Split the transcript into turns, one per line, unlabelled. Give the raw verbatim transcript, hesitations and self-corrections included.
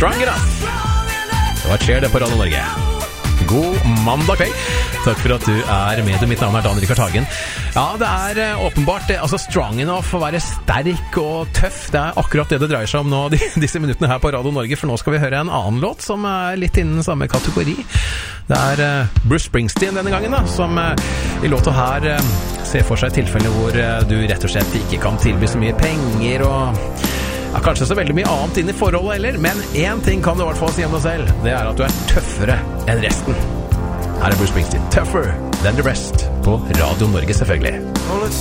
Strong Enough. Det var Cher det på Radio Norge. God mandag kveld. Takk for at du er med. Mitt navn er Dan Rikard Hagen. Ja, det er åpenbart det, altså strong enough å være sterk og tøff. Det er akkurat det det dreier seg om nå, de, disse minuttene her på Radio Norge, for nå skal vi høre en annen låt som er litt innen samme kategori. Det er uh, Bruce Springsteen denne gangen da, som uh, i låta her uh, ser for seg tilfeller hvor uh, du rett og slett ikke kan tilby så mye penger og ja, kanskje så veldig mye annet inn i forholdet heller, men én ting kan du i hvert fall si om deg selv. Det er at du er tøffere enn resten. Her er Bruce Springsteen, Tougher Than The Rest, på Radio Norge selvfølgelig.